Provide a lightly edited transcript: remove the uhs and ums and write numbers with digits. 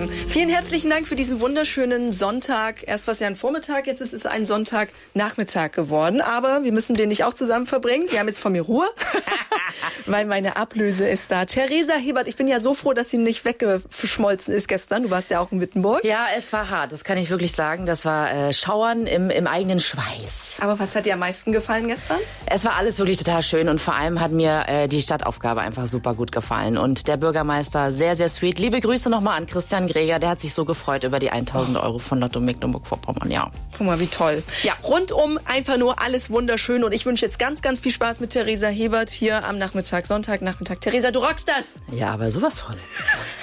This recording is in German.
Leben. Vielen herzlichen Dank für diesen wunderschönen Sonntag. Erst war es ja ein Vormittag, jetzt ist es ein Sonntagnachmittag geworden. Aber wir müssen den nicht auch zusammen verbringen. Sie haben jetzt von mir Ruhe, weil meine Ablöse ist da. Theresa Hebert, ich bin ja so froh, dass sie nicht weggeschmolzen ist gestern. Du warst ja auch in Wittenburg. Ja, es war hart, das kann ich wirklich sagen. Das war Schauern im eigenen Schweiß. Aber was hat dir am meisten gefallen gestern? Es war alles wirklich total schön und vor allem hat mir die Stadtaufgabe einfach super gut gefallen. Und der Bürgermeister, sehr, sehr sweet. Liebe Grüße nochmal an Christian Greger, der hat sich so gefreut über die 1.000 Euro von Lotto Mecklenburg-Vorpommern, ja. Guck mal, wie toll. Ja, rundum einfach nur alles wunderschön und ich wünsche jetzt ganz, ganz viel Spaß mit Theresa Hebert hier am Nachmittag, Sonntagnachmittag. Theresa, du rockst das! Ja, aber sowas von.